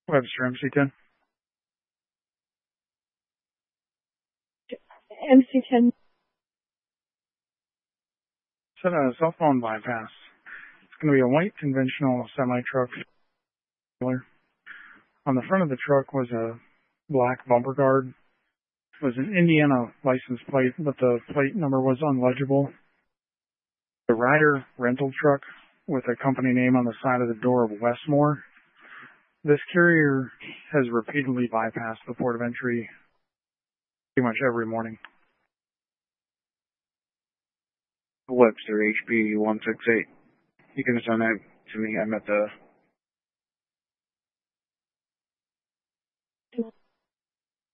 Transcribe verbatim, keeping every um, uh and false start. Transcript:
Webster, M C ten. M C ten. Set a cell phone bypass. It's going to be a white conventional semi-truck. On the front of the truck was a black bumper guard. It was an Indiana license plate, but the plate number was unlegible. The Ryder rental truck with a company name on the side of the door of Westmore. This carrier has repeatedly bypassed the port of entry pretty much every morning. Webster, H P one six eight. You can send that to me. I'm at the